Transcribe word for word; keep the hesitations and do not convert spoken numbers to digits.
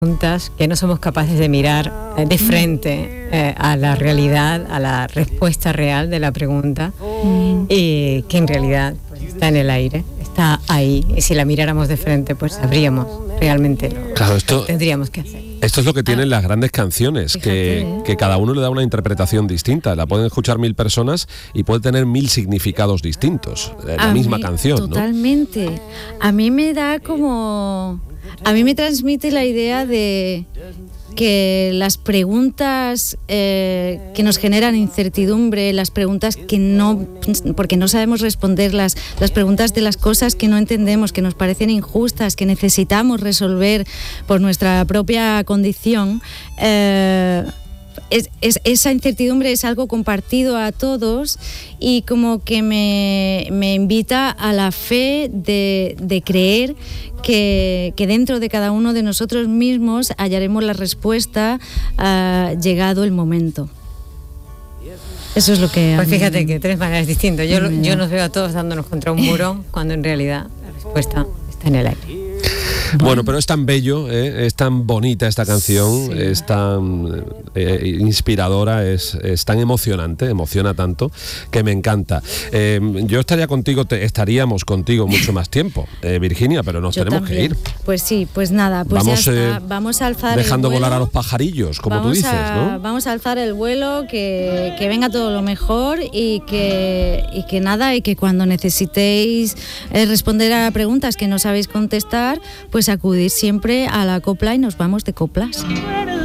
preguntas que no somos capaces de mirar eh, de frente eh, a la realidad, a la respuesta real de la pregunta, mm. y que en realidad pues, está en el aire, está ahí, y si la miráramos de frente pues sabríamos realmente lo claro, esto, que tendríamos que hacer. Esto es lo que tienen ah, las grandes canciones, fíjate, que, ¿eh? que cada uno le da una interpretación distinta. La pueden escuchar mil personas y puede tener mil significados distintos, la a misma mí, canción, totalmente. ¿No? A mí me da como... A mí me transmite la idea de que las preguntas eh, que nos generan incertidumbre, las preguntas que no, porque no sabemos responderlas, las preguntas de las cosas que no entendemos, que nos parecen injustas, que necesitamos resolver por nuestra propia condición, eh, Es, es, esa incertidumbre es algo compartido a todos y como que me, me invita a la fe de, de creer que, que dentro de cada uno de nosotros mismos hallaremos la respuesta uh, llegado el momento. Eso es lo que... Pues fíjate que tres maneras distintas. Yo, yo nos veo a todos dándonos contra un muro cuando en realidad la respuesta está en el aire. Bueno, pero es tan bello, ¿eh? Es tan bonita esta canción, sí. es tan eh, inspiradora, es, es tan emocionante, emociona tanto, que me encanta. Eh, yo estaría contigo, te, estaríamos contigo mucho más tiempo, eh, Virginia, pero nos yo tenemos también. que ir. Pues sí, pues nada, pues vamos, ya está. Eh, vamos a alzar dejando el vuelo. volar a los pajarillos, como vamos tú dices, a, ¿no? Vamos a alzar el vuelo, que, que venga todo lo mejor y que, y que nada, y que cuando necesitéis eh, responder a preguntas que no sabéis contestar, pues acudir siempre a la copla y nos vamos de coplas.